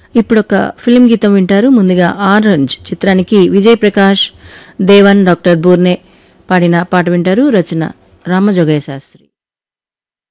ఇప్పుడొక ఫిలిం గీతం వింటారు. ముందుగా ఆరెంజ్ చిత్రానికి విజయ్ ప్రకాష్, దేవన్, డాక్టర్ బూర్నే పాడిన పాట వింటారు. రచన రామజోగయ్య శాస్త్రి.